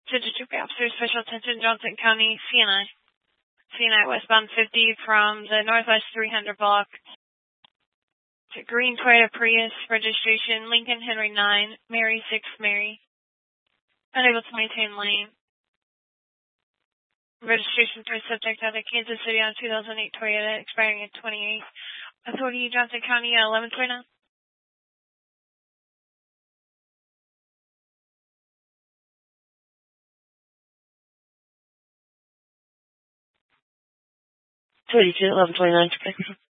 District Officer, Special Attention, Johnson County, CNI. CNI westbound 50 from the Northwest 300 block to green Toyota Prius, registration Lincoln Henry 9, Mary 6 Mary. Unable to maintain lane. Registration for subject out of Kansas City on 2008 Toyota, expiring in 28. Authority Johnson County 1129. Authority 1129.